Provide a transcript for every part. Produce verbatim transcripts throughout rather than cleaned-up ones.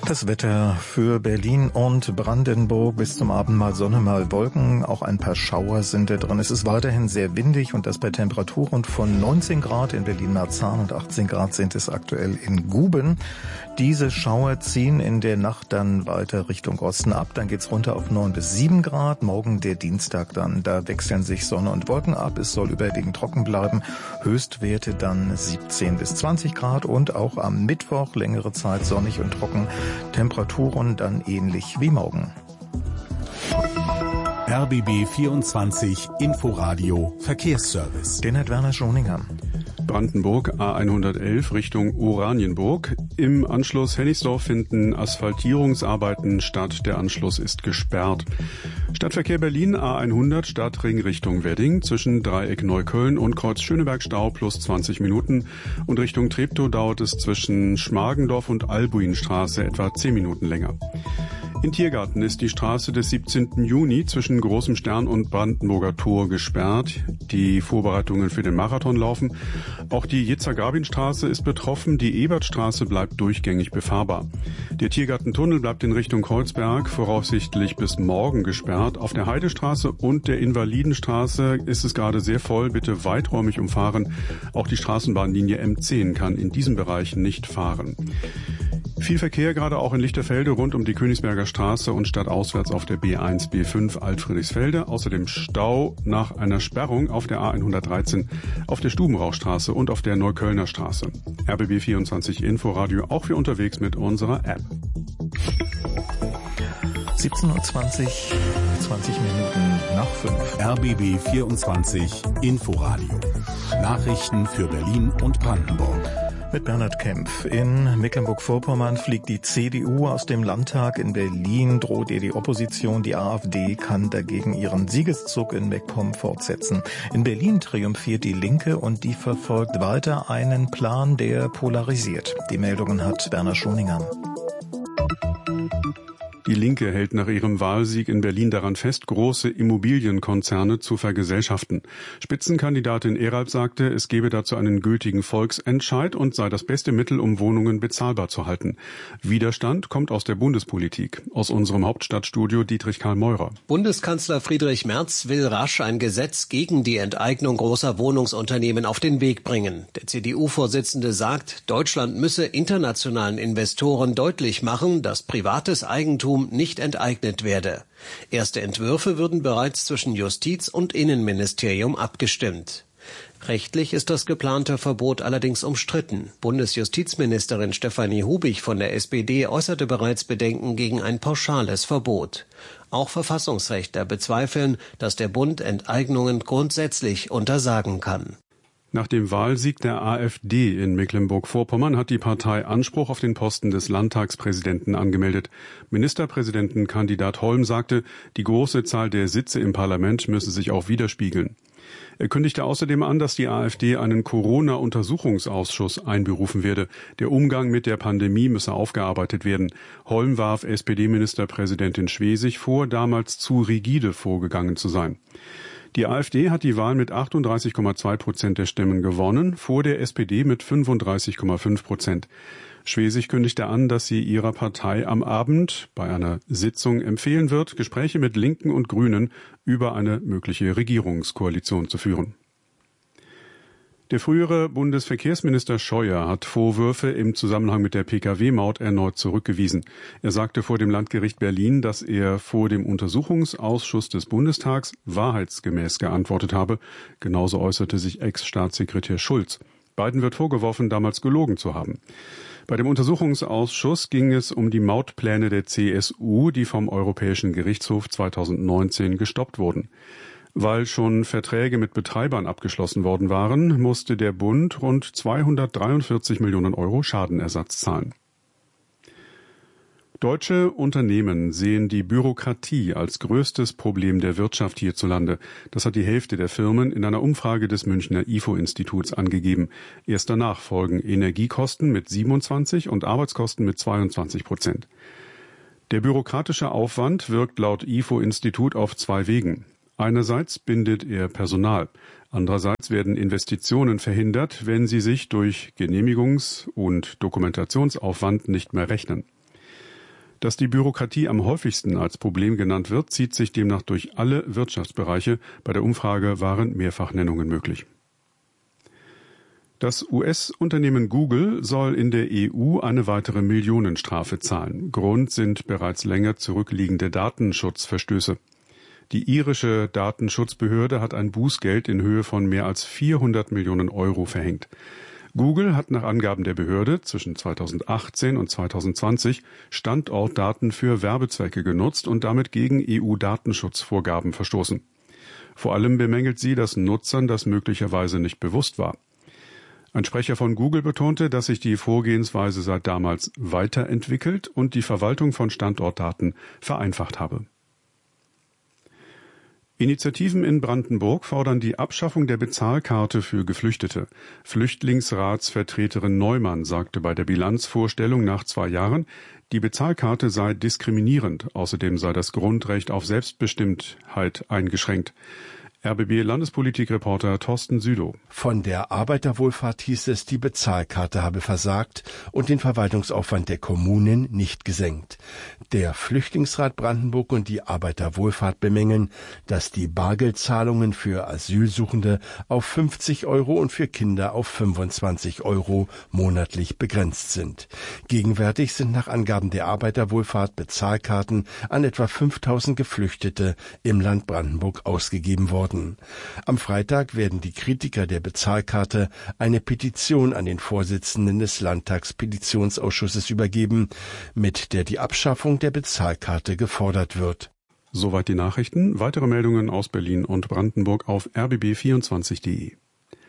Das Wetter für Berlin und Brandenburg: bis zum Abend mal Sonne, mal Wolken. Auch ein paar Schauer sind da drin. Es ist weiterhin sehr windig und das bei Temperaturen von neunzehn Grad in Berlin-Marzahn und achtzehn Grad sind es aktuell in Guben. Diese Schauer ziehen in der Nacht dann weiter Richtung Osten ab. Dann geht's runter auf neun bis sieben Grad. Morgen der Dienstag dann. Da wechseln sich Sonne und Wolken ab. Es soll überwiegend trocken bleiben. Höchstwerte dann siebzehn bis zwanzig Grad und auch am Mittwoch längere Zeit sonnig und trocken. Temperaturen dann ähnlich wie morgen. R B B vierundzwanzig Inforadio Verkehrsservice. Den hat Werner Schoninger. Brandenburg A hundertelf Richtung Oranienburg. Im Anschluss Hennigsdorf finden Asphaltierungsarbeiten statt. Der Anschluss ist gesperrt. Stadtverkehr Berlin A hundert Stadtring Richtung Wedding zwischen Dreieck Neukölln und Kreuz Schöneberg Stau plus zwanzig Minuten. Und Richtung Treptow dauert es zwischen Schmargendorf und Albuinstraße etwa zehn Minuten länger. In Tiergarten ist die Straße des siebzehnten Juni zwischen Großem Stern und Brandenburger Tor gesperrt. Die Vorbereitungen für den Marathon laufen. Auch die Jitzar-Garbin-Straße ist betroffen. Die Ebertstraße bleibt durchgängig befahrbar. Der Tiergartentunnel bleibt in Richtung Kreuzberg voraussichtlich bis morgen gesperrt. Auf der Heidestraße und der Invalidenstraße ist es gerade sehr voll. Bitte weiträumig umfahren. Auch die Straßenbahnlinie M zehn kann in diesem Bereich nicht fahren. Viel Verkehr gerade auch in Lichterfelde rund um die Königsberger Straße und stadtauswärts auf der B eins B fünf Alt-Friedrichsfelde. Außerdem Stau nach einer Sperrung auf der A hundertdreizehn, auf der Stubenrauchstraße und auf der Neuköllner Straße. R B B vierundzwanzig Inforadio auch für unterwegs mit unserer App. siebzehn Uhr zwanzig, zwanzig Minuten nach fünf. R B B vierundzwanzig Inforadio. Nachrichten für Berlin und Brandenburg. Mit Bernhard Kempf. In Mecklenburg-Vorpommern fliegt die C D U aus dem Landtag. In Berlin droht ihr die Opposition. Die AfD kann dagegen ihren Siegeszug in MacPom fortsetzen. In Berlin triumphiert die Linke und die verfolgt weiter einen Plan, der polarisiert. Die Meldungen hat Werner Schoninger. Die Linke hält nach ihrem Wahlsieg in Berlin daran fest, große Immobilienkonzerne zu vergesellschaften. Spitzenkandidatin Eralb sagte, es gebe dazu einen gültigen Volksentscheid und sei das beste Mittel, um Wohnungen bezahlbar zu halten. Widerstand kommt aus der Bundespolitik. Aus unserem Hauptstadtstudio Dietrich Karl Meurer. Bundeskanzler Friedrich Merz will rasch ein Gesetz gegen die Enteignung großer Wohnungsunternehmen auf den Weg bringen. Der C D U-Vorsitzende sagt, Deutschland müsse internationalen Investoren deutlich machen, dass privates Eigentum nicht enteignet werde. Erste Entwürfe würden bereits zwischen Justiz- und Innenministerium abgestimmt. Rechtlich ist das geplante Verbot allerdings umstritten. Bundesjustizministerin Stefanie Hubig von der S P D äußerte bereits Bedenken gegen ein pauschales Verbot. Auch Verfassungsrechtler bezweifeln, dass der Bund Enteignungen grundsätzlich untersagen kann. Nach dem Wahlsieg der AfD in Mecklenburg-Vorpommern hat die Partei Anspruch auf den Posten des Landtagspräsidenten angemeldet. Ministerpräsidentenkandidat Holm sagte, die große Zahl der Sitze im Parlament müsse sich auch widerspiegeln. Er kündigte außerdem an, dass die AfD einen Corona-Untersuchungsausschuss einberufen werde. Der Umgang mit der Pandemie müsse aufgearbeitet werden. Holm warf S P D-Ministerpräsidentin Schwesig vor, damals zu rigide vorgegangen zu sein. Die AfD hat die Wahl mit achtunddreißig Komma zwei Prozent der Stimmen gewonnen, vor der S P D mit fünfunddreißig Komma fünf Prozent. Schwesig kündigte an, dass sie ihrer Partei am Abend bei einer Sitzung empfehlen wird, Gespräche mit Linken und Grünen über eine mögliche Regierungskoalition zu führen. Der frühere Bundesverkehrsminister Scheuer hat Vorwürfe im Zusammenhang mit der Pkw-Maut erneut zurückgewiesen. Er sagte vor dem Landgericht Berlin, dass er vor dem Untersuchungsausschuss des Bundestags wahrheitsgemäß geantwortet habe. Genauso äußerte sich Ex-Staatssekretär Schulz. Beiden wird vorgeworfen, damals gelogen zu haben. Bei dem Untersuchungsausschuss ging es um die Mautpläne der C S U, die vom Europäischen Gerichtshof zweitausendneunzehn gestoppt wurden. Weil schon Verträge mit Betreibern abgeschlossen worden waren, musste der Bund rund zweihundertdreiundvierzig Millionen Euro Schadenersatz zahlen. Deutsche Unternehmen sehen die Bürokratie als größtes Problem der Wirtschaft hierzulande. Das hat die Hälfte der Firmen in einer Umfrage des Münchner I F O-Instituts angegeben. Erst danach folgen Energiekosten mit siebenundzwanzig und Arbeitskosten mit zweiundzwanzig Prozent. Der bürokratische Aufwand wirkt laut I F O-Institut auf zwei Wegen. Einerseits bindet er Personal. Andererseits werden Investitionen verhindert, wenn sie sich durch Genehmigungs- und Dokumentationsaufwand nicht mehr rechnen. Dass die Bürokratie am häufigsten als Problem genannt wird, zieht sich demnach durch alle Wirtschaftsbereiche. Bei der Umfrage waren Mehrfachnennungen möglich. Das U S-Unternehmen Google soll in der E U eine weitere Millionenstrafe zahlen. Grund sind bereits länger zurückliegende Datenschutzverstöße. Die irische Datenschutzbehörde hat ein Bußgeld in Höhe von mehr als vierhundert Millionen Euro verhängt. Google hat nach Angaben der Behörde zwischen zweitausendachtzehn und zweitausendzwanzig Standortdaten für Werbezwecke genutzt und damit gegen E U-Datenschutzvorgaben verstoßen. Vor allem bemängelt sie, dass Nutzern das möglicherweise nicht bewusst war. Ein Sprecher von Google betonte, dass sich die Vorgehensweise seit damals weiterentwickelt und die Verwaltung von Standortdaten vereinfacht habe. Initiativen in Brandenburg fordern die Abschaffung der Bezahlkarte für Geflüchtete. Flüchtlingsratsvertreterin Neumann sagte bei der Bilanzvorstellung nach zwei Jahren, die Bezahlkarte sei diskriminierend. Außerdem sei das Grundrecht auf Selbstbestimmtheit eingeschränkt. R B B-Landespolitikreporter Thorsten Südow. Von der Arbeiterwohlfahrt hieß es, die Bezahlkarte habe versagt und den Verwaltungsaufwand der Kommunen nicht gesenkt. Der Flüchtlingsrat Brandenburg und die Arbeiterwohlfahrt bemängeln, dass die Bargeldzahlungen für Asylsuchende auf fünfzig Euro und für Kinder auf fünfundzwanzig Euro monatlich begrenzt sind. Gegenwärtig sind nach Angaben der Arbeiterwohlfahrt Bezahlkarten an etwa fünftausend Geflüchtete im Land Brandenburg ausgegeben worden. Am Freitag werden die Kritiker der Bezahlkarte eine Petition an den Vorsitzenden des Landtagspetitionsausschusses übergeben, mit der die Abschaffung der Bezahlkarte gefordert wird. Soweit die Nachrichten. Weitere Meldungen aus Berlin und Brandenburg auf r b b vierundzwanzig punkt d e.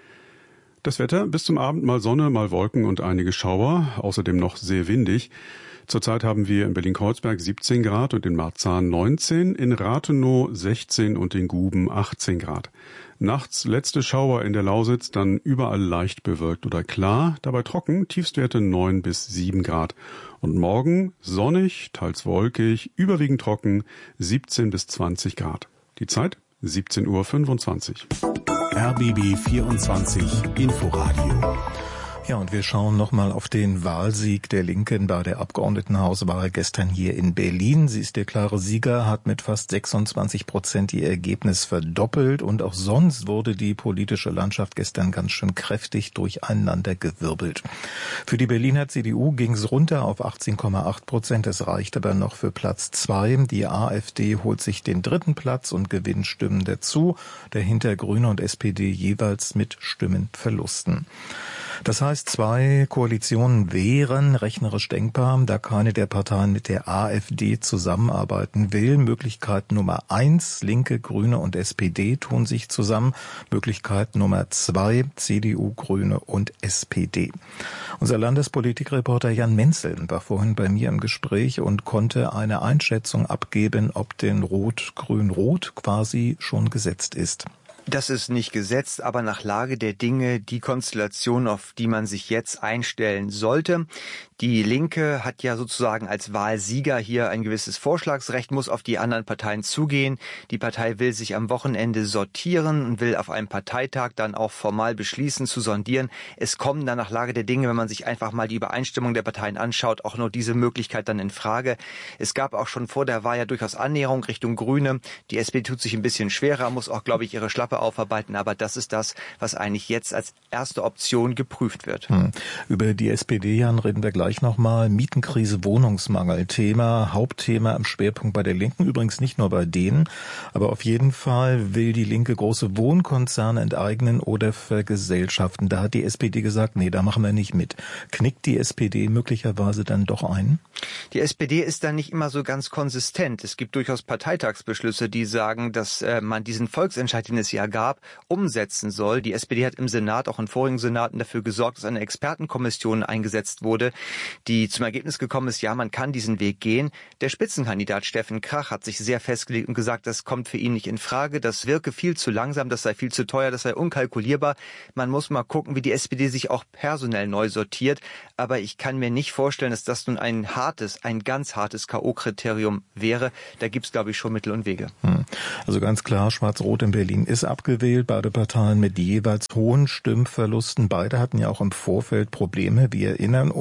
Das Wetter: bis zum Abend mal Sonne, mal Wolken und einige Schauer, außerdem noch sehr windig. Zurzeit haben wir in Berlin-Kreuzberg siebzehn Grad und in Marzahn neunzehn, in Rathenow sechzehn und in Guben achtzehn Grad. Nachts letzte Schauer in der Lausitz, dann überall leicht bewölkt oder klar, dabei trocken, Tiefstwerte neun bis sieben Grad. Und morgen sonnig, teils wolkig, überwiegend trocken, siebzehn bis zwanzig Grad. Die Zeit siebzehn Uhr fünfundzwanzig. R B B vierundzwanzig Inforadio. Ja, und wir schauen nochmal auf den Wahlsieg der Linken bei der Abgeordnetenhauswahl gestern hier in Berlin. Sie ist der klare Sieger, hat mit fast sechsundzwanzig Prozent ihr Ergebnis verdoppelt und auch sonst wurde die politische Landschaft gestern ganz schön kräftig durcheinandergewirbelt. Für die Berliner C D U ging es runter auf achtzehn Komma acht Prozent, es reicht aber noch für Platz zwei. Die AfD holt sich den dritten Platz und gewinnt Stimmen dazu, dahinter Grüne und S P D jeweils mit Stimmenverlusten. Das heißt, zwei Koalitionen wären rechnerisch denkbar, da keine der Parteien mit der AfD zusammenarbeiten will. Möglichkeit Nummer eins, Linke, Grüne und S P D tun sich zusammen. Möglichkeit Nummer zwei, C D U, Grüne und S P D. Unser Landespolitikreporter Jan Menzel war vorhin bei mir im Gespräch und konnte eine Einschätzung abgeben, ob denn Rot-Grün-Rot quasi schon gesetzt ist. Das ist nicht gesetzt, aber nach Lage der Dinge die Konstellation, auf die man sich jetzt einstellen sollte. Die Linke hat ja sozusagen als Wahlsieger hier ein gewisses Vorschlagsrecht, muss auf die anderen Parteien zugehen. Die Partei will sich am Wochenende sortieren und will auf einem Parteitag dann auch formal beschließen, zu sondieren. Es kommen dann nach Lage der Dinge, wenn man sich einfach mal die Übereinstimmung der Parteien anschaut, auch nur diese Möglichkeit dann in Frage. Es gab auch schon vor der Wahl ja durchaus Annäherung Richtung Grüne. Die S P D tut sich ein bisschen schwerer, muss auch, glaube ich, ihre Schlappe aufarbeiten, aber das ist das, was eigentlich jetzt als erste Option geprüft wird. Hm. Über die S P D, Jan, reden wir gleich nochmal. Mietenkrise, Wohnungsmangel, Thema, Hauptthema im Schwerpunkt bei der Linken, übrigens nicht nur bei denen, aber auf jeden Fall will die Linke große Wohnkonzerne enteignen oder vergesellschaften. Da hat die S P D gesagt, nee, da machen wir nicht mit. Knickt die S P D möglicherweise dann doch ein? Die S P D ist da nicht immer so ganz konsistent. Es gibt durchaus Parteitagsbeschlüsse, die sagen, dass äh, man diesen Volksentscheid, den es ja gab, umsetzen soll. Die S P D hat im Senat, auch in vorigen Senaten, dafür gesorgt, dass eine Expertenkommission eingesetzt wurde, die zum Ergebnis gekommen ist, ja, man kann diesen Weg gehen. Der Spitzenkandidat Steffen Krach hat sich sehr festgelegt und gesagt, das kommt für ihn nicht in Frage, das wirke viel zu langsam, das sei viel zu teuer, das sei unkalkulierbar. Man muss mal gucken, wie die S P D sich auch personell neu sortiert. Aber ich kann mir nicht vorstellen, dass das nun ein hartes, ein ganz hartes K O-Kriterium wäre. Da gibt es, glaube ich, schon Mittel und Wege. Also ganz klar, Schwarz-Rot in Berlin ist abgewählt, beide Parteien mit jeweils hohen Stimmverlusten. Beide hatten ja auch im Vorfeld Probleme. Wir erinnern uns, die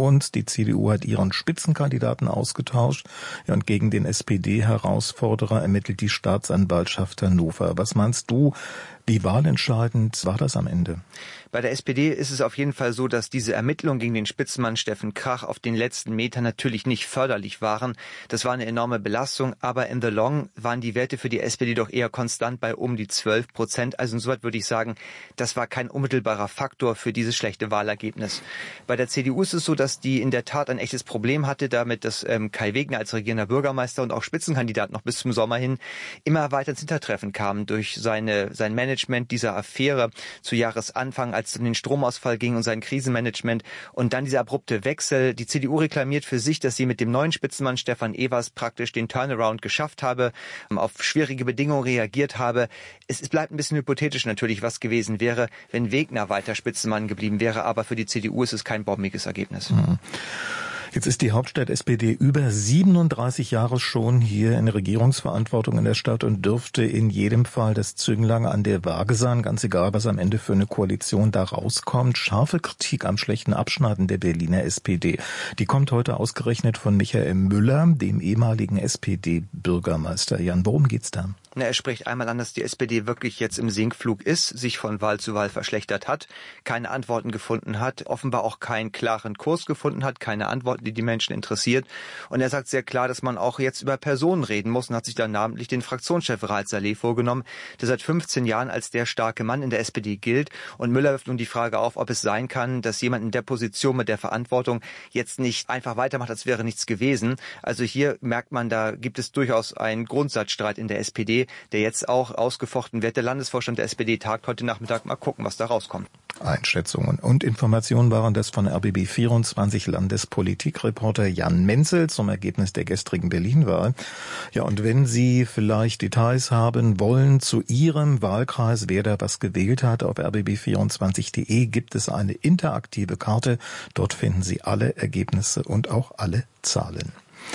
Die C D U hat ihren Spitzenkandidaten ausgetauscht. Ja, und gegen den S P D-Herausforderer ermittelt die Staatsanwaltschaft Hannover. Was meinst du, wie wahlentscheidend war das am Ende? Bei der S P D ist es auf jeden Fall so, dass diese Ermittlungen gegen den Spitzenmann Steffen Krach auf den letzten Metern natürlich nicht förderlich waren. Das war eine enorme Belastung, aber in the long waren die Werte für die S P D doch eher konstant bei um die zwölf Prozent. Also insoweit würde ich sagen, das war kein unmittelbarer Faktor für dieses schlechte Wahlergebnis. Bei der C D U ist es so, dass die in der Tat ein echtes Problem hatte, damit dass ähm, Kai Wegner als regierender Bürgermeister und auch Spitzenkandidat noch bis zum Sommer hin immer weiter ins Hintertreffen kam durch seine sein Management dieser Affäre zu Jahresanfang, als es um den Stromausfall ging und sein Krisenmanagement und dann dieser abrupte Wechsel. Die C D U reklamiert für sich, dass sie mit dem neuen Spitzenmann Stefan Evers praktisch den Turnaround geschafft habe, auf schwierige Bedingungen reagiert habe. Es, es bleibt ein bisschen hypothetisch natürlich, was gewesen wäre, wenn Wegner weiter Spitzenmann geblieben wäre, aber für die C D U ist es kein bombiges Ergebnis. Mhm. Jetzt ist die Hauptstadt S P D über siebenunddreißig Jahre schon hier in Regierungsverantwortung in der Stadt und dürfte in jedem Fall das Zünglein an der Waage sein, ganz egal, was am Ende für eine Koalition da rauskommt. Scharfe Kritik am schlechten Abschneiden der Berliner S P D. Die kommt heute ausgerechnet von Michael Müller, dem ehemaligen S P D-Bürgermeister. Jan, worum geht's da? Na, er spricht einmal an, dass die S P D wirklich jetzt im Sinkflug ist, sich von Wahl zu Wahl verschlechtert hat, keine Antworten gefunden hat, offenbar auch keinen klaren Kurs gefunden hat, keine Antworten, die die Menschen interessiert. Und er sagt sehr klar, dass man auch jetzt über Personen reden muss und hat sich dann namentlich den Fraktionschef Raed Saleh vorgenommen, der seit fünfzehn Jahren als der starke Mann in der S P D gilt. Und Müller wirft nun die Frage auf, ob es sein kann, dass jemand in der Position mit der Verantwortung jetzt nicht einfach weitermacht, als wäre nichts gewesen. Also hier merkt man, da gibt es durchaus einen Grundsatzstreit in der S P D, der jetzt auch ausgefochten wird. Der Landesvorstand der S P D tagt heute Nachmittag. Mal gucken, was da rauskommt. Einschätzungen und Informationen waren das von R B B vierundzwanzig Landespolitikreporter Jan Menzel zum Ergebnis der gestrigen Berlin-Wahl. Ja, und wenn Sie vielleicht Details haben wollen zu Ihrem Wahlkreis, wer da was gewählt hat, auf r b b vierundzwanzig punkt d e gibt es eine interaktive Karte. Dort finden Sie alle Ergebnisse und auch alle Zahlen.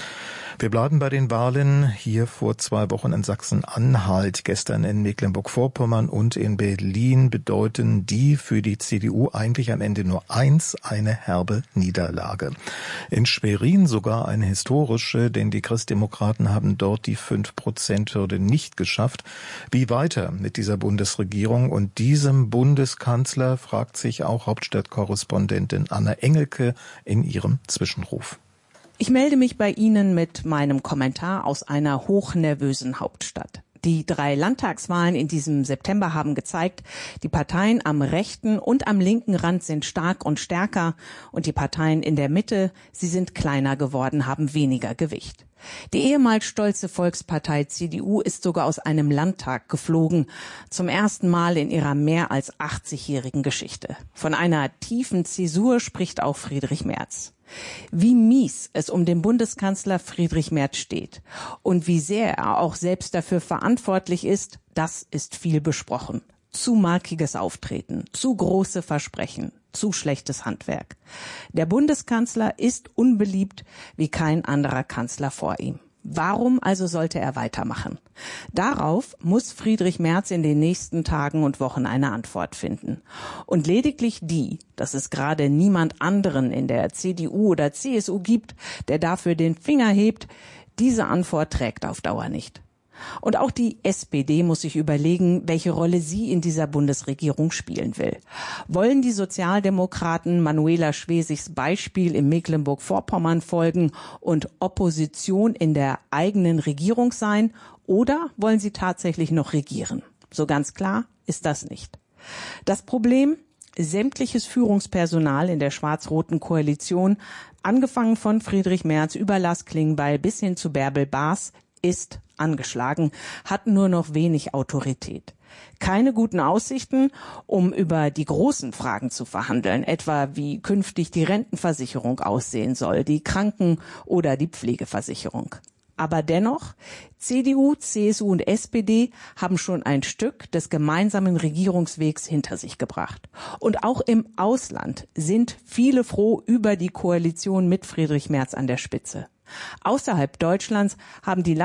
Wir bleiben bei den Wahlen hier vor zwei Wochen in Sachsen-Anhalt. Gestern in Mecklenburg-Vorpommern und in Berlin bedeuten die für die C D U eigentlich am Ende nur eins, eine herbe Niederlage. In Schwerin sogar eine historische, denn die Christdemokraten haben dort die fünf Prozent Hürde nicht geschafft. Wie weiter mit dieser Bundesregierung und diesem Bundeskanzler, fragt sich auch Hauptstadtkorrespondentin Anna Engelke in ihrem Zwischenruf. Ich melde mich bei Ihnen mit meinem Kommentar aus einer hochnervösen Hauptstadt. Die drei Landtagswahlen in diesem September haben gezeigt, die Parteien am rechten und am linken Rand sind stark und stärker und die Parteien in der Mitte, sie sind kleiner geworden, haben weniger Gewicht. Die ehemals stolze Volkspartei C D U ist sogar aus einem Landtag geflogen, zum ersten Mal in ihrer mehr als achtzigjährigen Geschichte. Von einer tiefen Zäsur spricht auch Friedrich Merz. Wie mies es um den Bundeskanzler Friedrich Merz steht und wie sehr er auch selbst dafür verantwortlich ist, das ist viel besprochen. Zu markiges Auftreten, zu große Versprechen, zu schlechtes Handwerk. Der Bundeskanzler ist unbeliebt wie kein anderer Kanzler vor ihm. Warum also sollte er weitermachen? Darauf muss Friedrich Merz in den nächsten Tagen und Wochen eine Antwort finden. Und lediglich die, dass es gerade niemand anderen in der C D U oder C S U gibt, der dafür den Finger hebt, diese Antwort trägt auf Dauer nicht. Und auch die S P D muss sich überlegen, welche Rolle sie in dieser Bundesregierung spielen will. Wollen die Sozialdemokraten Manuela Schwesigs Beispiel in Mecklenburg-Vorpommern folgen und Opposition in der eigenen Regierung sein? Oder wollen sie tatsächlich noch regieren? So ganz klar ist das nicht. Das Problem: sämtliches Führungspersonal in der schwarz-roten Koalition, angefangen von Friedrich Merz über Lars Klingbeil bis hin zu Bärbel Baas, ist angeschlagen, hat nur noch wenig Autorität. Keine guten Aussichten, um über die großen Fragen zu verhandeln, etwa wie künftig die Rentenversicherung aussehen soll, die Kranken- oder die Pflegeversicherung. Aber dennoch, C D U, C S U und S P D haben schon ein Stück des gemeinsamen Regierungswegs hinter sich gebracht. Und auch im Ausland sind viele froh über die Koalition mit Friedrich Merz an der Spitze. Außerhalb Deutschlands haben die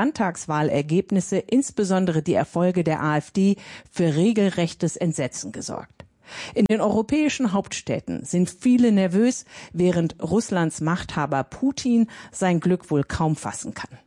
Landtagswahlergebnisse, insbesondere die Erfolge der AfD, für regelrechtes Entsetzen gesorgt. In den europäischen Hauptstädten sind viele nervös, während Russlands Machthaber Putin sein Glück wohl kaum fassen kann.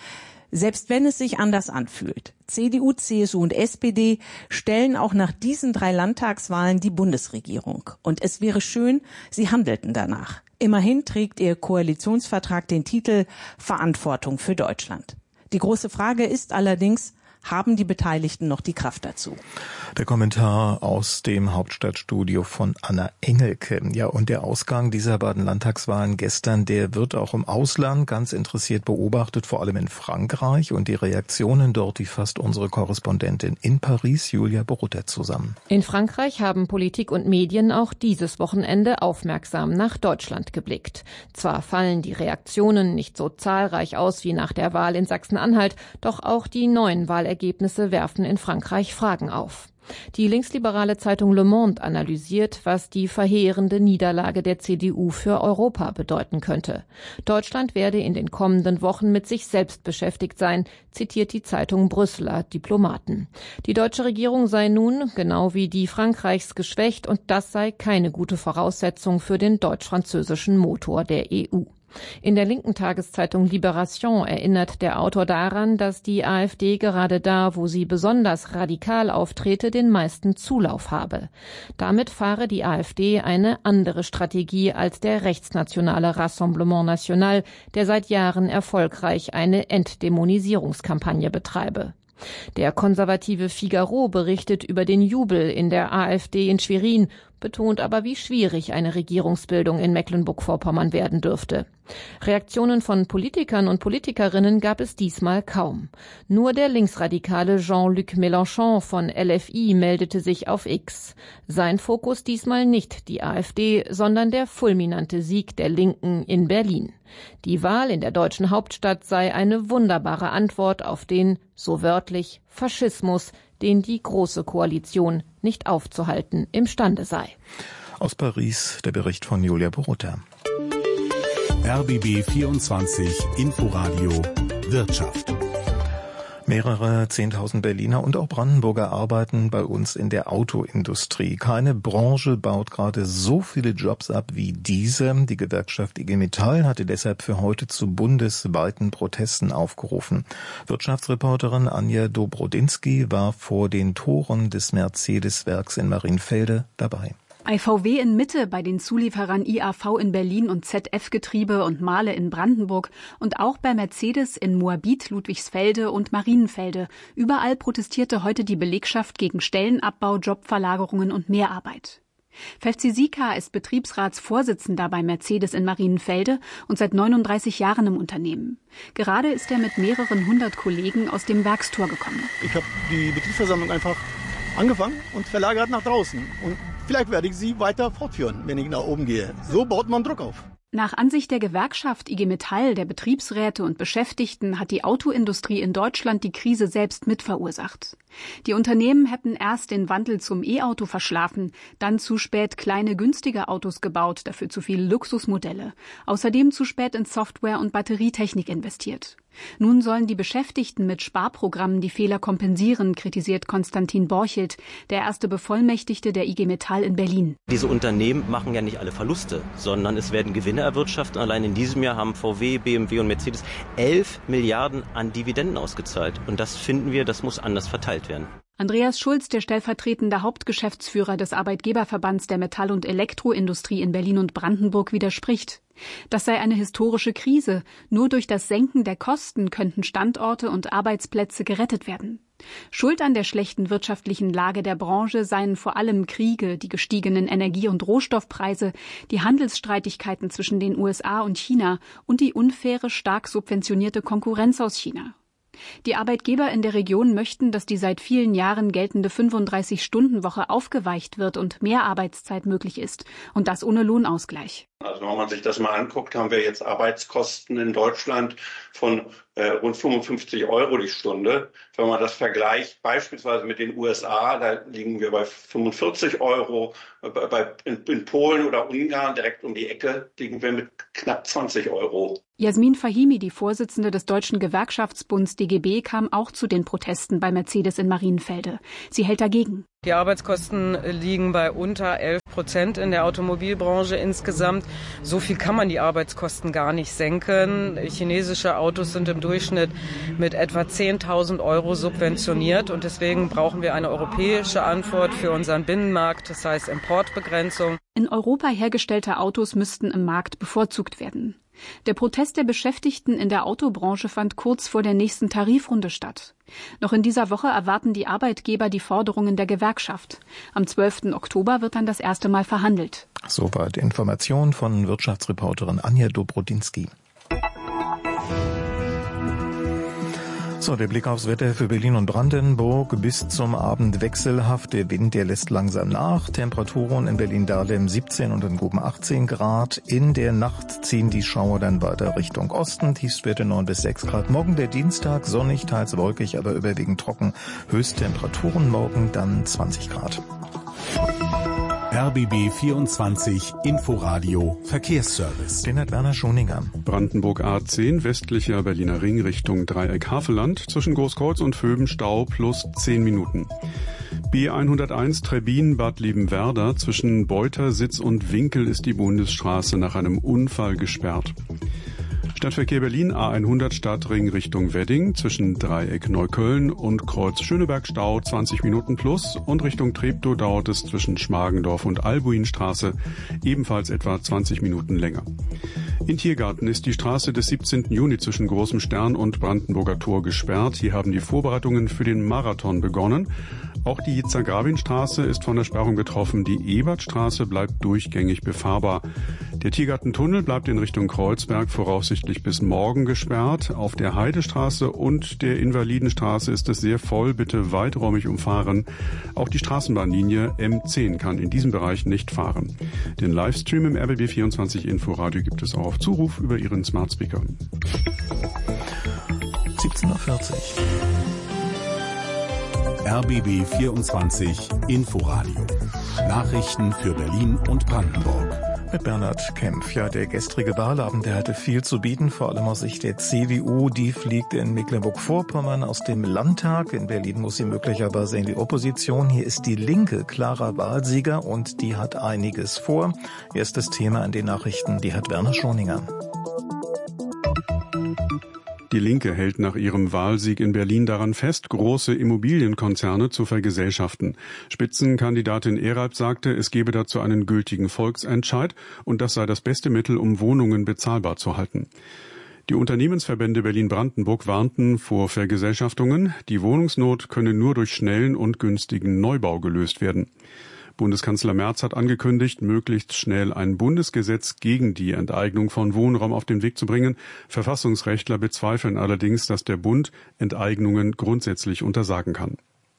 Selbst wenn es sich anders anfühlt, C D U, C S U und S P D stellen auch nach diesen drei Landtagswahlen die Bundesregierung. Und es wäre schön, sie handelten danach. Immerhin trägt ihr Koalitionsvertrag den Titel Verantwortung für Deutschland. Die große Frage ist allerdings, haben die Beteiligten noch die Kraft dazu? Der Kommentar aus dem Hauptstadtstudio von Anna Engelke. Ja, und der Ausgang dieser beiden Landtagswahlen gestern, der wird auch im Ausland ganz interessiert beobachtet, vor allem in Frankreich. Und die Reaktionen dort, die fasst unsere Korrespondentin in Paris, Julia Borutta, zusammen. In Frankreich haben Politik und Medien auch dieses Wochenende aufmerksam nach Deutschland geblickt. Zwar fallen die Reaktionen nicht so zahlreich aus wie nach der Wahl in Sachsen-Anhalt, doch auch die neuen Wahlergebnisse Ergebnisse werfen in Frankreich Fragen auf. Die linksliberale Zeitung Le Monde analysiert, was die verheerende Niederlage der C D U für Europa bedeuten könnte. Deutschland werde in den kommenden Wochen mit sich selbst beschäftigt sein, zitiert die Zeitung Brüsseler Diplomaten. Die deutsche Regierung sei nun, genau wie die Frankreichs, geschwächt und das sei keine gute Voraussetzung für den deutsch-französischen Motor der E U. In der linken Tageszeitung Libération erinnert der Autor daran, dass die AfD gerade da, wo sie besonders radikal auftrete, den meisten Zulauf habe. Damit fahre die AfD eine andere Strategie als der rechtsnationale Rassemblement National, der seit Jahren erfolgreich eine Entdämonisierungskampagne betreibe. Der konservative Figaro berichtet über den Jubel in der AfD in Schwerin, betont aber, wie schwierig eine Regierungsbildung in Mecklenburg-Vorpommern werden dürfte. Reaktionen von Politikern und Politikerinnen gab es diesmal kaum. Nur der linksradikale Jean-Luc Mélenchon von L F I meldete sich auf X. Sein Fokus diesmal nicht die AfD, sondern der fulminante Sieg der Linken in Berlin. Die Wahl in der deutschen Hauptstadt sei eine wunderbare Antwort auf den, so wörtlich, Faschismus, den die Große Koalition nicht aufzuhalten imstande sei. Aus Paris der Bericht von Julia Borutta. R B B vierundzwanzig Inforadio Wirtschaft. Mehrere Zehntausend Berliner und auch Brandenburger arbeiten bei uns in der Autoindustrie. Keine Branche baut gerade so viele Jobs ab wie diese. Die Gewerkschaft I G Metall hatte deshalb für heute zu bundesweiten Protesten aufgerufen. Wirtschaftsreporterin Anja Dobrodinsky war vor den Toren des Mercedes-Werks in Marienfelde dabei. I V W in Mitte bei den Zulieferern I A V in Berlin und Z F-Getriebe und Mahle in Brandenburg und auch bei Mercedes in Moabit, Ludwigsfelde und Marienfelde. Überall protestierte heute die Belegschaft gegen Stellenabbau, Jobverlagerungen und Mehrarbeit. Fevzi Sika ist Betriebsratsvorsitzender bei Mercedes in Marienfelde und seit neununddreißig Jahren im Unternehmen. Gerade ist er mit mehreren hundert Kollegen aus dem Werkstor gekommen. Ich habe die Betriebsversammlung einfach angefangen und verlagert nach draußen. Und vielleicht werde ich sie weiter fortführen, wenn ich nach oben gehe. So baut man Druck auf. Nach Ansicht der Gewerkschaft I G Metall, der Betriebsräte und Beschäftigten hat die Autoindustrie in Deutschland die Krise selbst mit verursacht. Die Unternehmen hätten erst den Wandel zum E-Auto verschlafen, dann zu spät kleine günstige Autos gebaut, dafür zu viele Luxusmodelle, außerdem zu spät in Software und Batterietechnik investiert. Nun sollen die Beschäftigten mit Sparprogrammen die Fehler kompensieren, kritisiert Konstantin Borchelt, der erste Bevollmächtigte der I G Metall in Berlin. Diese Unternehmen machen ja nicht alle Verluste, sondern es werden Gewinne erwirtschaftet. Allein in diesem Jahr haben V W, B M W und Mercedes elf Milliarden an Dividenden ausgezahlt. Und das finden wir, das muss anders verteilt werden. Andreas Schulz, der stellvertretende Hauptgeschäftsführer des Arbeitgeberverbands der Metall- und Elektroindustrie in Berlin und Brandenburg, widerspricht. Das sei eine historische Krise. Nur durch das Senken der Kosten könnten Standorte und Arbeitsplätze gerettet werden. Schuld an der schlechten wirtschaftlichen Lage der Branche seien vor allem Kriege, die gestiegenen Energie- und Rohstoffpreise, die Handelsstreitigkeiten zwischen den U S A und China und die unfaire, stark subventionierte Konkurrenz aus China. Die Arbeitgeber in der Region möchten, dass die seit vielen Jahren geltende fünfunddreißig-Stunden-Woche aufgeweicht wird und mehr Arbeitszeit möglich ist. Und das ohne Lohnausgleich. Also wenn man sich das mal anguckt, haben wir jetzt Arbeitskosten in Deutschland von äh, rund fünfundfünfzig Euro die Stunde. Wenn man das vergleicht beispielsweise mit den U S A, da liegen wir bei fünfundvierzig Euro. Bei, in, in Polen oder Ungarn direkt um die Ecke liegen wir mit knapp zwanzig Euro. Jasmin Fahimi, die Vorsitzende des Deutschen Gewerkschaftsbunds D G B, kam auch zu den Protesten bei Mercedes in Marienfelde. Sie hält dagegen. Die Arbeitskosten liegen bei unter elf Prozent in der Automobilbranche insgesamt. So viel kann man die Arbeitskosten gar nicht senken. Chinesische Autos sind im Durchschnitt mit etwa zehntausend Euro subventioniert. Und deswegen brauchen wir eine europäische Antwort für unseren Binnenmarkt, das heißt Importbegrenzung. In Europa hergestellte Autos müssten im Markt bevorzugt werden. Der Protest der Beschäftigten in der Autobranche fand kurz vor der nächsten Tarifrunde statt. Noch in dieser Woche erwarten die Arbeitgeber die Forderungen der Gewerkschaft. Am zwölften Oktober wird dann das erste Mal verhandelt. Soweit Information von Wirtschaftsreporterin Anja Dobrodinsky. So, der Blick aufs Wetter für Berlin und Brandenburg. Bis zum Abend wechselhaft. Der Wind, der lässt langsam nach. Temperaturen in Berlin-Dahlem siebzehn und in Guben achtzehn Grad. In der Nacht ziehen die Schauer dann weiter Richtung Osten. Tiefstwerte neun bis sechs Grad. Morgen der Dienstag, sonnig, teils wolkig, aber überwiegend trocken. Höchsttemperaturen morgen dann zwanzig Grad. R B B vierundzwanzig Inforadio Verkehrsservice. Den hat Werner Schoninger. Brandenburg A zehn, westlicher Berliner Ring Richtung Dreieck Havelland. Zwischen Großkreuz und Vöben Stau plus zehn Minuten. B hunderteins Trebbin Bad Liebenwerda. Zwischen Beutersitz und Winkel ist die Bundesstraße nach einem Unfall gesperrt. Stadtverkehr Berlin A hundert Stadtring Richtung Wedding zwischen Dreieck Neukölln und Kreuz Schöneberg Stau zwanzig Minuten plus und Richtung Treptow dauert es zwischen Schmargendorf und Albuinstraße ebenfalls etwa zwanzig Minuten länger. In Tiergarten ist die Straße des siebzehnten Juni zwischen Großem Stern und Brandenburger Tor gesperrt. Hier haben die Vorbereitungen für den Marathon begonnen. Auch die Yitzhak-Rabin-Straße ist von der Sperrung betroffen. Die Ebertstraße bleibt durchgängig befahrbar. Der Tiergartentunnel bleibt in Richtung Kreuzberg voraussichtlich bis morgen gesperrt. Auf der Heidestraße und der Invalidenstraße ist es sehr voll. Bitte weiträumig umfahren. Auch die Straßenbahnlinie M zehn kann in diesem Bereich nicht fahren. Den Livestream im R B B vierundzwanzig Inforadio gibt es auch auf Zuruf über Ihren Smart Speaker. siebzehn Uhr vierzig. R B B vierundzwanzig Inforadio. Nachrichten für Berlin und Brandenburg. Mit Bernhard Kempf. Ja, der gestrige Wahlabend, der hatte viel zu bieten, vor allem aus Sicht der C D U. Die fliegt in Mecklenburg-Vorpommern aus dem Landtag. In Berlin muss sie möglicherweise in die Opposition. Hier ist die Linke klarer Wahlsieger und die hat einiges vor. Erstes Thema in den Nachrichten, die hat Werner Schoninger. Die Linke hält nach ihrem Wahlsieg in Berlin daran fest, große Immobilienkonzerne zu vergesellschaften. Spitzenkandidatin Eralb sagte, es gebe dazu einen gültigen Volksentscheid und das sei das beste Mittel, um Wohnungen bezahlbar zu halten. Die Unternehmensverbände Berlin-Brandenburg warnten vor Vergesellschaftungen. Die Wohnungsnot könne nur durch schnellen und günstigen Neubau gelöst werden. Bundeskanzler Merz hat angekündigt, möglichst schnell ein Bundesgesetz gegen die Enteignung von Wohnraum auf den Weg zu bringen. Verfassungsrechtler bezweifeln allerdings, dass der Bund Enteignungen grundsätzlich untersagen kann.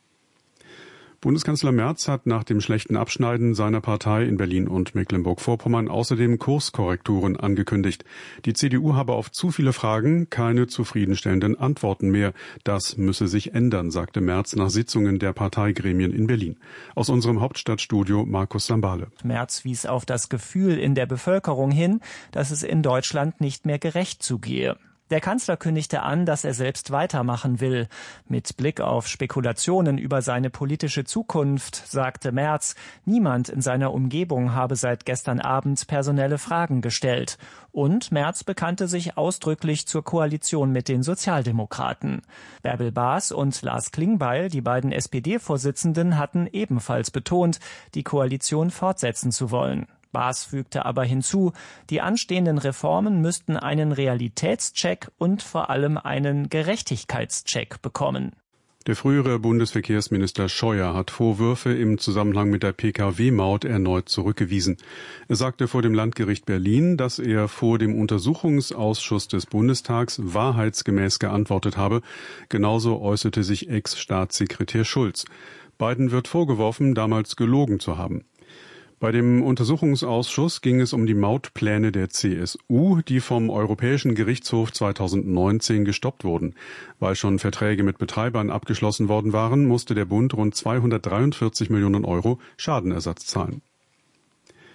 Bundeskanzler Merz hat nach dem schlechten Abschneiden seiner Partei in Berlin und Mecklenburg-Vorpommern außerdem Kurskorrekturen angekündigt. Die C D U habe auf zu viele Fragen keine zufriedenstellenden Antworten mehr. Das müsse sich ändern, sagte Merz nach Sitzungen der Parteigremien in Berlin. Aus unserem Hauptstadtstudio Markus Sambale. Merz wies auf das Gefühl in der Bevölkerung hin, dass es in Deutschland nicht mehr gerecht zugehe. Der Kanzler kündigte an, dass er selbst weitermachen will. Mit Blick auf Spekulationen über seine politische Zukunft sagte Merz, niemand in seiner Umgebung habe seit gestern Abend personelle Fragen gestellt. Und Merz bekannte sich ausdrücklich zur Koalition mit den Sozialdemokraten. Bärbel Baas und Lars Klingbeil, die beiden S P D-Vorsitzenden, hatten ebenfalls betont, die Koalition fortsetzen zu wollen. Baas fügte aber hinzu, die anstehenden Reformen müssten einen Realitätscheck und vor allem einen Gerechtigkeitscheck bekommen. Der frühere Bundesverkehrsminister Scheuer hat Vorwürfe im Zusammenhang mit der P K W-Maut erneut zurückgewiesen. Er sagte vor dem Landgericht Berlin, dass er vor dem Untersuchungsausschuss des Bundestags wahrheitsgemäß geantwortet habe. Genauso äußerte sich Ex-Staatssekretär Schulz. Beiden wird vorgeworfen, damals gelogen zu haben. Bei dem Untersuchungsausschuss ging es um die Mautpläne der C S U, die vom Europäischen Gerichtshof zweitausendneunzehn gestoppt wurden. Weil schon Verträge mit Betreibern abgeschlossen worden waren, musste der Bund rund zweihundertdreiundvierzig Millionen Euro Schadenersatz zahlen.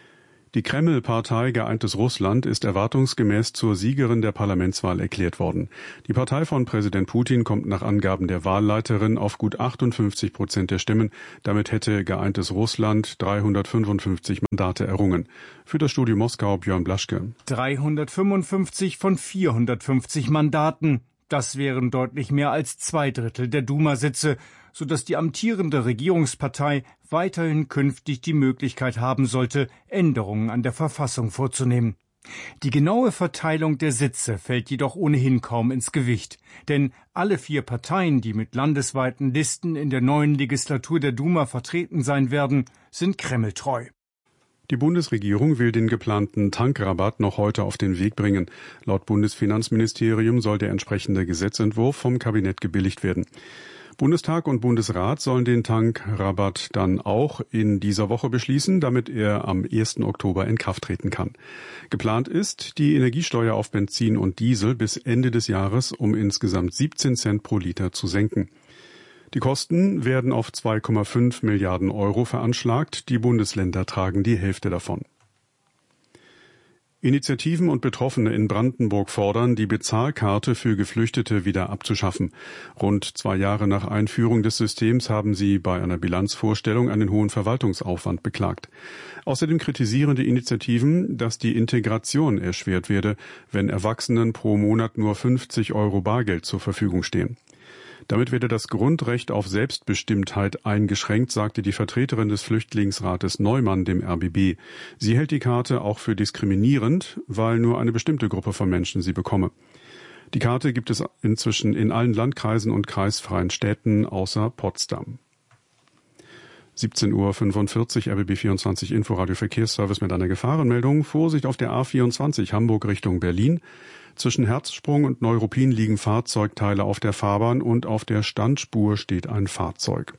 Die Kreml-Partei Geeintes Russland ist erwartungsgemäß zur Siegerin der Parlamentswahl erklärt worden. Die Partei von Präsident Putin kommt nach Angaben der Wahlleiterin auf gut achtundfünfzig Prozent der Stimmen. Damit hätte Geeintes Russland dreihundertfünfundfünfzig Mandate errungen. Für das Studio Moskau Björn Blaschke. dreihundertfünfundfünfzig von vierhundertfünfzig Mandaten. Das wären deutlich mehr als zwei Drittel der Duma-Sitze, sodass die amtierende Regierungspartei weiterhin künftig die Möglichkeit haben sollte, Änderungen an der Verfassung vorzunehmen. Die genaue Verteilung der Sitze fällt jedoch ohnehin kaum ins Gewicht, denn alle vier Parteien, die mit landesweiten Listen in der neuen Legislatur der Duma vertreten sein werden, sind kremltreu. Die Bundesregierung will den geplanten Tankrabatt noch heute auf den Weg bringen. Laut Bundesfinanzministerium soll der entsprechende Gesetzentwurf vom Kabinett gebilligt werden. Bundestag und Bundesrat sollen den Tankrabatt dann auch in dieser Woche beschließen, damit er am ersten Oktober in Kraft treten kann. Geplant ist, die Energiesteuer auf Benzin und Diesel bis Ende des Jahres um insgesamt siebzehn Cent pro Liter zu senken. Die Kosten werden auf zwei Komma fünf Milliarden Euro veranschlagt. Die Bundesländer tragen die Hälfte davon. Initiativen und Betroffene in Brandenburg fordern, die Bezahlkarte für Geflüchtete wieder abzuschaffen. Rund zwei Jahre nach Einführung des Systems haben sie bei einer Bilanzvorstellung einen hohen Verwaltungsaufwand beklagt. Außerdem kritisieren die Initiativen, dass die Integration erschwert werde, wenn Erwachsenen pro Monat nur fünfzig Euro Bargeld zur Verfügung stehen. Damit werde das Grundrecht auf Selbstbestimmtheit eingeschränkt, sagte die Vertreterin des Flüchtlingsrates Neumann dem R B B. Sie hält die Karte auch für diskriminierend, weil nur eine bestimmte Gruppe von Menschen sie bekomme. Die Karte gibt es inzwischen in allen Landkreisen und kreisfreien Städten außer Potsdam. siebzehn Uhr fünfundvierzig, R B B vierundzwanzig Inforadio Verkehrsservice mit einer Gefahrenmeldung. Vorsicht auf der A vierundzwanzig Hamburg Richtung Berlin. Zwischen Herzsprung und Neuruppin liegen Fahrzeugteile auf der Fahrbahn und auf der Standspur steht ein Fahrzeug.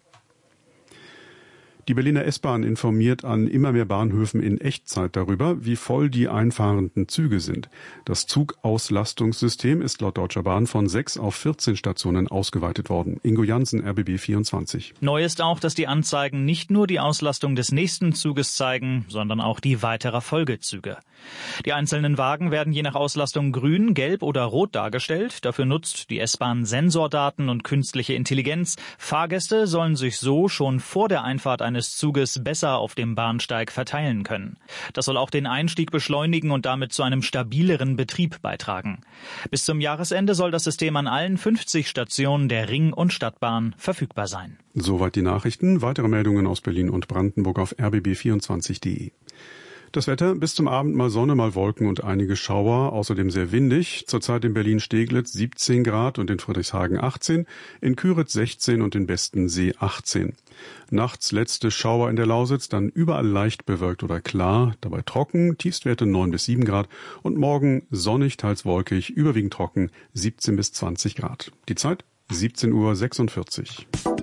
Die Berliner S-Bahn informiert an immer mehr Bahnhöfen in Echtzeit darüber, wie voll die einfahrenden Züge sind. Das Zugauslastungssystem ist laut Deutscher Bahn von sechs auf vierzehn Stationen ausgeweitet worden. Ingo Jansen, R B B vierundzwanzig. Neu ist auch, dass die Anzeigen nicht nur die Auslastung des nächsten Zuges zeigen, sondern auch die weiterer Folgezüge. Die einzelnen Wagen werden je nach Auslastung grün, gelb oder rot dargestellt. Dafür nutzt die S-Bahn Sensordaten und künstliche Intelligenz. Fahrgäste sollen sich so schon vor der Einfahrt eines Zuges besser auf dem Bahnsteig verteilen können. Das soll auch den Einstieg beschleunigen und damit zu einem stabileren Betrieb beitragen. Bis zum Jahresende soll das System an allen fünfzig Stationen der Ring- und Stadtbahn verfügbar sein. Soweit die Nachrichten. Weitere Meldungen aus Berlin und Brandenburg auf r b b vierundzwanzig punkt de. Das Wetter, bis zum Abend mal Sonne, mal Wolken und einige Schauer, außerdem sehr windig. Zurzeit in Berlin-Steglitz siebzehn Grad und in Friedrichshagen achtzehn, in Küritz sechzehn und in Bestensee achtzehn. Nachts letzte Schauer in der Lausitz, dann überall leicht bewölkt oder klar, dabei trocken, Tiefstwerte neun bis sieben Grad und morgen sonnig, teils wolkig, überwiegend trocken, siebzehn bis zwanzig Grad. Die Zeit siebzehn Uhr sechsundvierzig.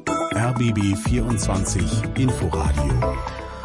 R B B vierundzwanzig Inforadio.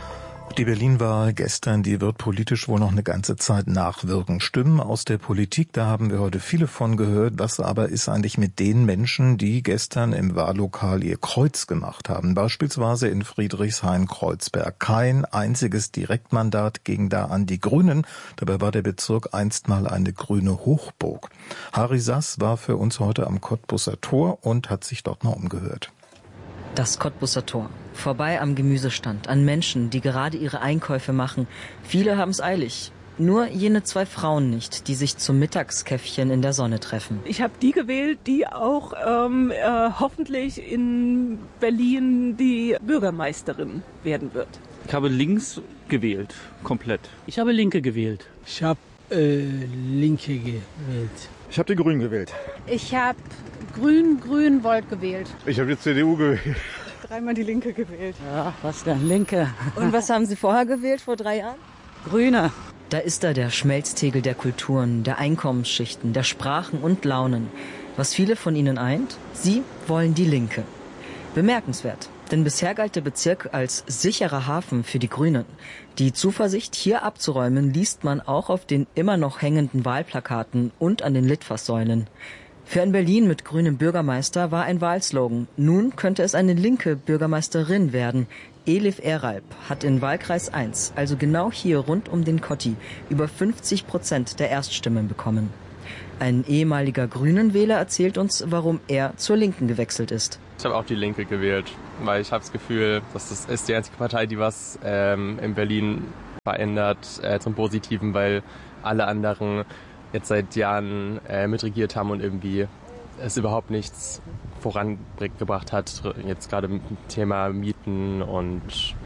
Die Berlin-Wahl gestern, die wird politisch wohl noch eine ganze Zeit nachwirken. Stimmen aus der Politik, da haben wir heute viele von gehört. Was aber ist eigentlich mit den Menschen, die gestern im Wahllokal ihr Kreuz gemacht haben? Beispielsweise in Friedrichshain-Kreuzberg. Kein einziges Direktmandat ging da an die Grünen. Dabei war der Bezirk einst mal eine grüne Hochburg. Harry Sass war für uns heute am Cottbuser Tor und hat sich dort mal umgehört. Das Cottbuser Tor. Vorbei am Gemüsestand, an Menschen, die gerade ihre Einkäufe machen. Viele haben es eilig. Nur jene zwei Frauen nicht, die sich zum Mittagskäffchen in der Sonne treffen. Ich habe die gewählt, die auch ähm, äh, hoffentlich in Berlin die Bürgermeisterin werden wird. Ich habe links gewählt, komplett. Ich habe Linke gewählt. Ich habe äh, Linke gewählt. Ich habe die Grünen gewählt. Ich habe Grün, Grün, Volt gewählt. Ich habe die C D U gewählt. Dreimal die Linke gewählt. Ja, was denn, Linke. Und was haben Sie vorher gewählt, vor drei Jahren? Grüne. Da ist da der Schmelztegel der Kulturen, der Einkommensschichten, der Sprachen und Launen. Was viele von ihnen eint, sie wollen die Linke. Bemerkenswert, denn bisher galt der Bezirk als sicherer Hafen für die Grünen. Die Zuversicht, hier abzuräumen, liest man auch auf den immer noch hängenden Wahlplakaten und an den Litfaßsäulen. Für ein Berlin mit grünem Bürgermeister war ein Wahlslogan. Nun könnte es eine linke Bürgermeisterin werden, Elif Eralp hat in Wahlkreis eins, also genau hier rund um den Kotti, über fünfzig Prozent der Erststimmen bekommen. Ein ehemaliger Grünen-Wähler erzählt uns, warum er zur Linken gewechselt ist. Ich habe auch die Linke gewählt, weil ich habe das Gefühl, dass das ist die einzige Partei, die was ähm, in Berlin verändert äh, zum Positiven, weil alle anderen jetzt seit Jahren äh, mitregiert haben und irgendwie es überhaupt nichts vorangebracht hat, jetzt gerade mit dem Thema Mieten und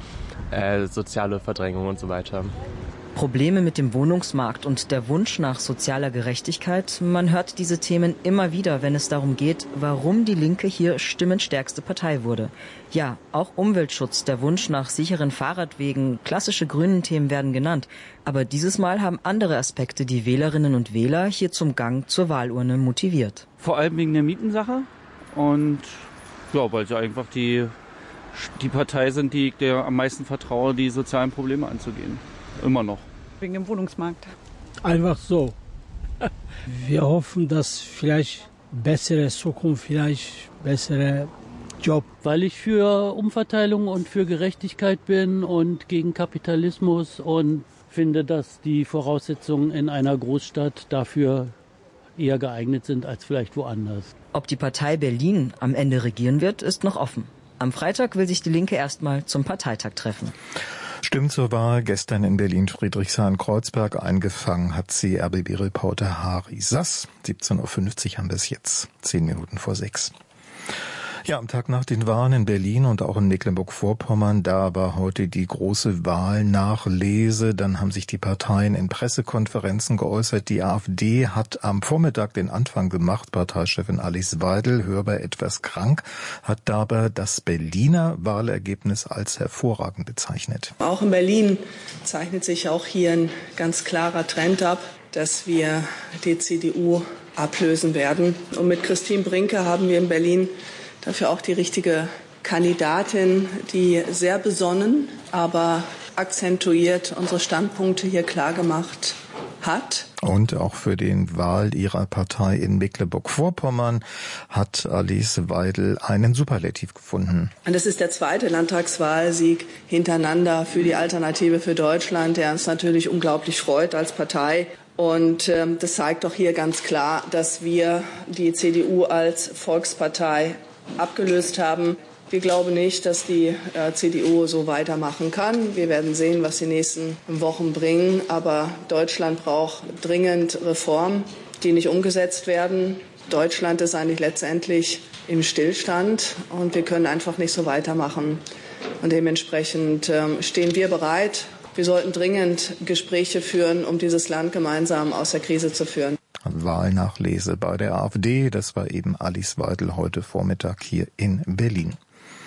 äh, soziale Verdrängung und so weiter. Probleme mit dem Wohnungsmarkt und der Wunsch nach sozialer Gerechtigkeit, man hört diese Themen immer wieder, wenn es darum geht, warum die Linke hier stimmenstärkste Partei wurde. Ja, auch Umweltschutz, der Wunsch nach sicheren Fahrradwegen, klassische grünen Themen werden genannt. Aber dieses Mal haben andere Aspekte die Wählerinnen und Wähler hier zum Gang zur Wahlurne motiviert. Vor allem wegen der Mietensache und ja, weil sie einfach die, die Partei sind, die ich der am meisten vertraue, die sozialen Probleme anzugehen. Immer noch. Wegen dem Wohnungsmarkt. Einfach so. Wir hoffen, dass vielleicht bessere Zukunft, vielleicht bessere Job. Weil ich für Umverteilung und für Gerechtigkeit bin und gegen Kapitalismus und finde, dass die Voraussetzungen in einer Großstadt dafür eher geeignet sind als vielleicht woanders. Ob die Partei Berlin am Ende regieren wird, ist noch offen. Am Freitag will sich die Linke erstmal zum Parteitag treffen. Stimmt zur Wahl. Gestern in Berlin-Friedrichshain-Kreuzberg eingefangen hat sie R B B-Reporter Harry Sass. siebzehn Uhr fünfzig haben wir es jetzt. Zehn Minuten vor sechs. Ja, am Tag nach den Wahlen in Berlin und auch in Mecklenburg-Vorpommern, da war heute die große Wahlnachlese. Dann haben sich die Parteien in Pressekonferenzen geäußert. Die AfD hat am Vormittag den Anfang gemacht. Parteichefin Alice Weidel, hörbar etwas krank, hat dabei das Berliner Wahlergebnis als hervorragend bezeichnet. Auch in Berlin zeichnet sich auch hier ein ganz klarer Trend ab, dass wir die C D U ablösen werden. Und mit Christine Brinke haben wir in Berlin dafür auch die richtige Kandidatin, die sehr besonnen, aber akzentuiert unsere Standpunkte hier klargemacht hat. Und auch für den Wahl ihrer Partei in Mecklenburg-Vorpommern hat Alice Weidel einen Superlativ gefunden. Und das ist der zweite Landtagswahlsieg hintereinander für die Alternative für Deutschland, der uns natürlich unglaublich freut als Partei. Und ähm, das zeigt doch hier ganz klar, dass wir die C D U als Volkspartei abgelöst haben. Wir glauben nicht, dass die äh, C D U so weitermachen kann. Wir werden sehen, was die nächsten Wochen bringen. Aber Deutschland braucht dringend Reformen, die nicht umgesetzt werden. Deutschland ist eigentlich letztendlich im Stillstand und wir können einfach nicht so weitermachen. Und dementsprechend äh, stehen wir bereit. Wir sollten dringend Gespräche führen, um dieses Land gemeinsam aus der Krise zu führen. Wahlnachlese bei der AfD, das war eben Alice Weidel heute Vormittag hier in Berlin.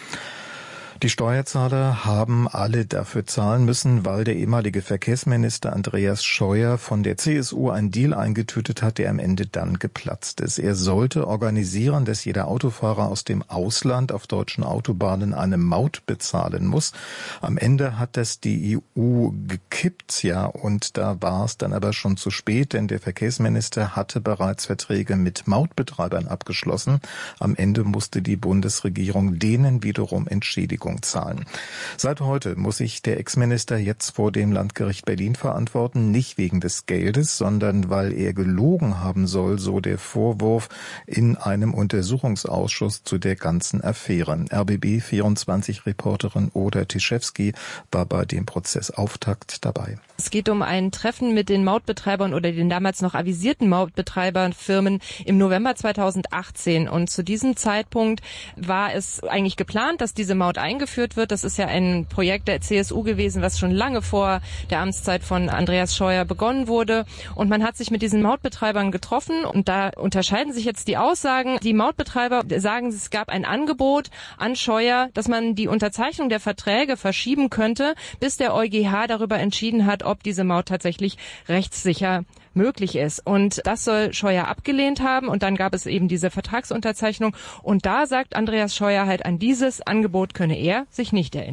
Die Steuerzahler haben alle dafür zahlen müssen, weil der ehemalige Verkehrsminister Andreas Scheuer von der C S U einen Deal eingetütet hat, der am Ende dann geplatzt ist. Er sollte organisieren, dass jeder Autofahrer aus dem Ausland auf deutschen Autobahnen eine Maut bezahlen muss. Am Ende hat das die E U gekippt, ja, und da war es dann aber schon zu spät, denn der Verkehrsminister hatte bereits Verträge mit Mautbetreibern abgeschlossen. Am Ende musste die Bundesregierung denen wiederum Entschädigung zahlen. Seit heute muss sich der Ex-Minister jetzt vor dem Landgericht Berlin verantworten, nicht wegen des Geldes, sondern weil er gelogen haben soll, so der Vorwurf in einem Untersuchungsausschuss zu der ganzen Affäre. R B B vierundzwanzig-Reporterin Oda Tischewski war bei dem Prozessauftakt dabei. Es geht um ein Treffen mit den Mautbetreibern oder den damals noch avisierten Mautbetreiberfirmen im November zweitausendachtzehn. Und zu diesem Zeitpunkt war es eigentlich geplant, dass diese Maut eingeführt wird. Das ist ja ein Projekt der C S U gewesen, was schon lange vor der Amtszeit von Andreas Scheuer begonnen wurde. Und man hat sich mit diesen Mautbetreibern getroffen. Und da unterscheiden sich jetzt die Aussagen. Die Mautbetreiber sagen, es gab ein Angebot an Scheuer, dass man die Unterzeichnung der Verträge verschieben könnte, bis der EuGH darüber entschieden hat, ob diese Maut tatsächlich rechtssicher möglich ist. Und das soll Scheuer abgelehnt haben. Und dann gab es eben diese Vertragsunterzeichnung. Und da sagt Andreas Scheuer halt, an dieses Angebot könne er sich nicht erinnern.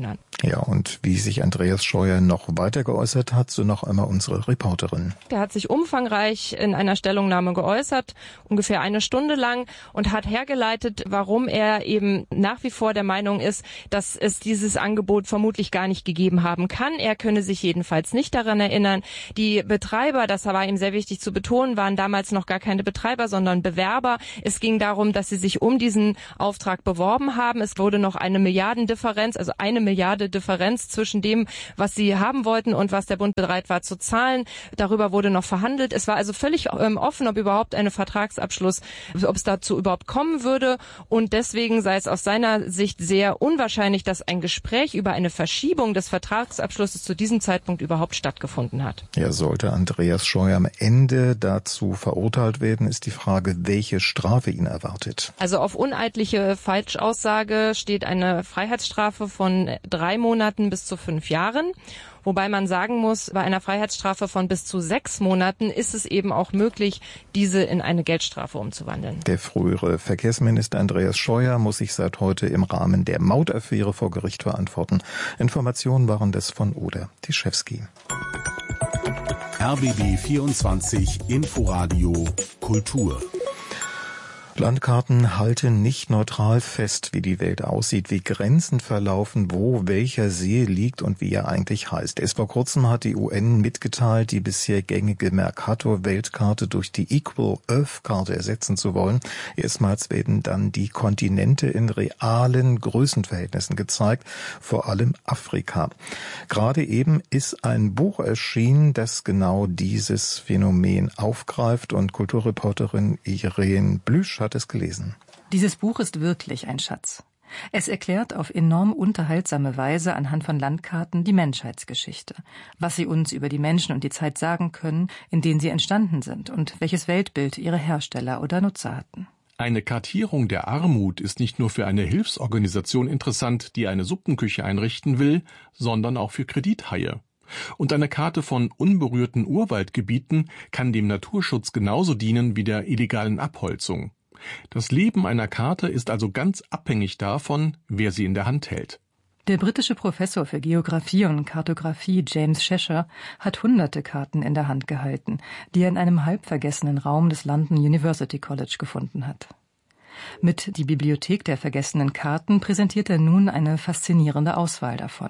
Ja, und wie sich Andreas Scheuer noch weiter geäußert hat, so noch einmal unsere Reporterin. Der hat sich umfangreich in einer Stellungnahme geäußert, ungefähr eine Stunde lang, und hat hergeleitet, warum er eben nach wie vor der Meinung ist, dass es dieses Angebot vermutlich gar nicht gegeben haben kann. Er könne sich jedenfalls nicht daran erinnern. Die Betreiber, das war ihm sehr wichtig zu betonen, waren damals noch gar keine Betreiber, sondern Bewerber. Es ging darum, dass sie sich um diesen Auftrag beworben haben. Es wurde noch eine Milliardendifferenz, also eine Milliarde Differenz zwischen dem, was sie haben wollten und was der Bund bereit war zu zahlen. Darüber wurde noch verhandelt. Es war also völlig ähm, offen, ob überhaupt ein Vertragsabschluss, ob es dazu überhaupt kommen würde. Und deswegen sei es aus seiner Sicht sehr unwahrscheinlich, dass ein Gespräch über eine Verschiebung des Vertragsabschlusses zu diesem Zeitpunkt überhaupt stattgefunden hat. Ja, sollte Andreas Scheuer am Ende dazu verurteilt werden, ist die Frage, welche Strafe ihn erwartet. Also auf uneidliche Falschaussage steht eine Freiheitsstrafe von drei Monaten bis zu fünf Jahren. Wobei man sagen muss, bei einer Freiheitsstrafe von bis zu sechs Monaten ist es eben auch möglich, diese in eine Geldstrafe umzuwandeln. Der frühere Verkehrsminister Andreas Scheuer muss sich seit heute im Rahmen der Mautaffäre vor Gericht verantworten. Informationen waren das von Oda Tischewski. R B B vierundzwanzig Inforadio Kultur. Landkarten halten nicht neutral fest, wie die Welt aussieht, wie Grenzen verlaufen, wo welcher See liegt und wie er eigentlich heißt. Erst vor kurzem hat die U N mitgeteilt, die bisher gängige Mercator-Weltkarte durch die Equal Earth-Karte ersetzen zu wollen. Erstmals werden dann die Kontinente in realen Größenverhältnissen gezeigt, vor allem Afrika. Gerade eben ist ein Buch erschienen, das genau dieses Phänomen aufgreift, und Kulturreporterin Irene Blüsch hat es gelesen. Dieses Buch ist wirklich ein Schatz. Es erklärt auf enorm unterhaltsame Weise anhand von Landkarten die Menschheitsgeschichte, was sie uns über die Menschen und die Zeit sagen können, in denen sie entstanden sind, und welches Weltbild ihre Hersteller oder Nutzer hatten. Eine Kartierung der Armut ist nicht nur für eine Hilfsorganisation interessant, die eine Suppenküche einrichten will, sondern auch für Kredithaie. Und eine Karte von unberührten Urwaldgebieten kann dem Naturschutz genauso dienen wie der illegalen Abholzung. Das Leben einer Karte ist also ganz abhängig davon, wer sie in der Hand hält. Der britische Professor für Geographie und Kartographie James Cheshire hat hunderte Karten in der Hand gehalten, die er in einem halbvergessenen Raum des London University College gefunden hat. Mit Die Bibliothek der vergessenen Karten präsentiert er nun eine faszinierende Auswahl davon.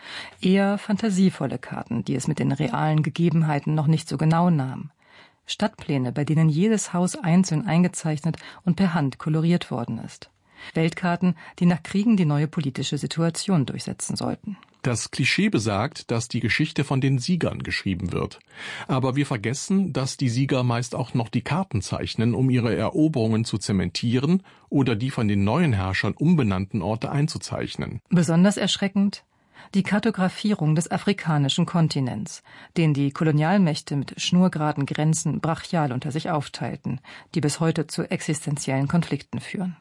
Eher fantasievolle Karten, die es mit den realen Gegebenheiten noch nicht so genau nahm. Stadtpläne, bei denen jedes Haus einzeln eingezeichnet und per Hand koloriert worden ist. Weltkarten, die nach Kriegen die neue politische Situation durchsetzen sollten. Das Klischee besagt, dass die Geschichte von den Siegern geschrieben wird. Aber wir vergessen, dass die Sieger meist auch noch die Karten zeichnen, um ihre Eroberungen zu zementieren oder die von den neuen Herrschern umbenannten Orte einzuzeichnen. Besonders erschreckend die Kartografierung des afrikanischen Kontinents, den die Kolonialmächte mit schnurgeraden Grenzen brachial unter sich aufteilten, die bis heute zu existenziellen Konflikten führen.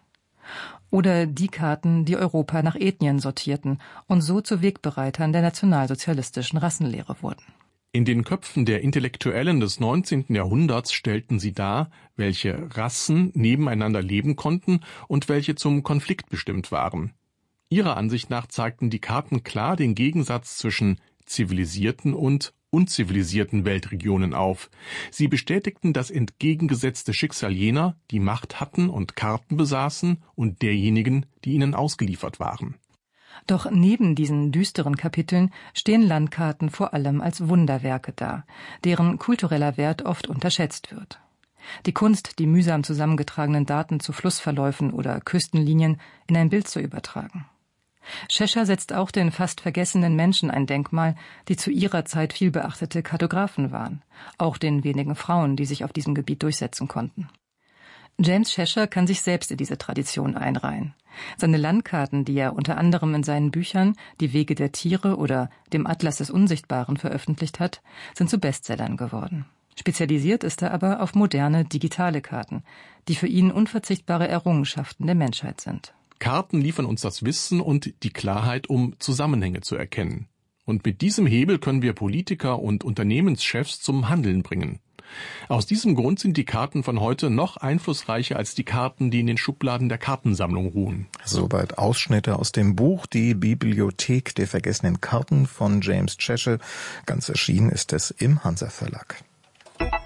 Oder die Karten, die Europa nach Ethnien sortierten und so zu Wegbereitern der nationalsozialistischen Rassenlehre wurden. In den Köpfen der Intellektuellen des neunzehnten Jahrhunderts stellten sie dar, welche Rassen nebeneinander leben konnten und welche zum Konflikt bestimmt waren. Ihrer Ansicht nach zeigten die Karten klar den Gegensatz zwischen zivilisierten und unzivilisierten Weltregionen auf. Sie bestätigten das entgegengesetzte Schicksal jener, die Macht hatten und Karten besaßen, und derjenigen, die ihnen ausgeliefert waren. Doch neben diesen düsteren Kapiteln stehen Landkarten vor allem als Wunderwerke da, deren kultureller Wert oft unterschätzt wird. Die Kunst, die mühsam zusammengetragenen Daten zu Flussverläufen oder Küstenlinien in ein Bild zu übertragen. Cheshire setzt auch den fast vergessenen Menschen ein Denkmal, die zu ihrer Zeit viel beachtete Kartografen waren, auch den wenigen Frauen, die sich auf diesem Gebiet durchsetzen konnten. James Cheshire kann sich selbst in diese Tradition einreihen. Seine Landkarten, die er unter anderem in seinen Büchern Die Wege der Tiere oder dem Atlas des Unsichtbaren veröffentlicht hat, sind zu Bestsellern geworden. Spezialisiert ist er aber auf moderne, digitale Karten, die für ihn unverzichtbare Errungenschaften der Menschheit sind. Karten liefern uns das Wissen und die Klarheit, um Zusammenhänge zu erkennen. Und mit diesem Hebel können wir Politiker und Unternehmenschefs zum Handeln bringen. Aus diesem Grund sind die Karten von heute noch einflussreicher als die Karten, die in den Schubladen der Kartensammlung ruhen. Soweit Ausschnitte aus dem Buch Die Bibliothek der vergessenen Karten von James Tschechel. Ganz erschienen ist es im Hansa Verlag.